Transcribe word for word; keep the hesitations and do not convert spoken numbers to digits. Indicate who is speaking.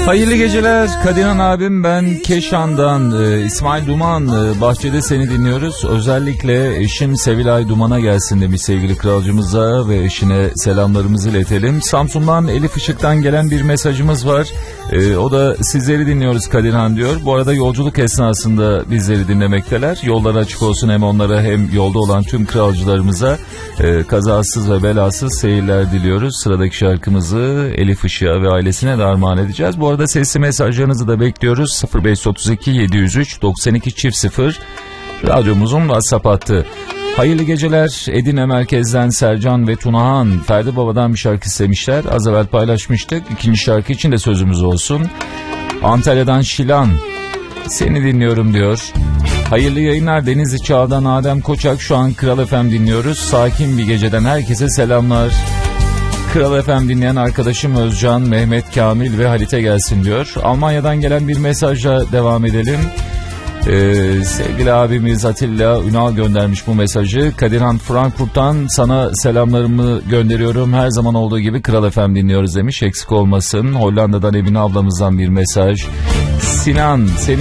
Speaker 1: Hayırlı geceler Kadirhan abim, ben Keşan'dan e, İsmail Duman, e, bahçede seni dinliyoruz. Özellikle eşim Sevilay Duman'a gelsin demiş sevgili kralcımıza ve eşine selamlarımızı iletelim. Samsun'dan Elif Işık'tan gelen bir mesajımız var. E, o da sizleri dinliyoruz Kadirhan diyor. Bu arada yolculuk esnasında bizleri dinlemekteler. Yollar açık olsun hem onlara hem yolda olan tüm kralcılarımıza e, kazasız ve belasız seyirler diliyoruz. Sıradaki şarkımızı Elif Işık'a ve ailesine de armağan edeceğiz. Bu arada sesli mesajlarınızı da bekliyoruz. sıfır beş otuz iki yedi yüz üç doksan iki çift sıfır radyomuzun WhatsApp hattı. Hayırlı geceler. Edirne merkezden Sercan ve Tunahan Ferdi Baba'dan bir şarkı istemişler. Az evvel paylaşmıştık. İkinci şarkı için de sözümüz olsun. Antalya'dan Şilan, seni dinliyorum diyor. Hayırlı yayınlar. Denizli Çağ'dan Adem Koçak, şu an Kral F M dinliyoruz. Sakin bir geceden herkese selamlar. Kral F M dinleyen arkadaşım Özcan, Mehmet, Kamil ve Halit'e gelsin diyor. Almanya'dan gelen bir mesajla devam edelim. Ee, sevgili abimiz Atilla Ünal göndermiş bu mesajı. Kadirhan, Frankfurt'tan sana selamlarımı gönderiyorum. Her zaman olduğu gibi Kral F M dinliyoruz demiş. Eksik olmasın. Hollanda'dan Emine ablamızdan bir mesaj. Sinan, seni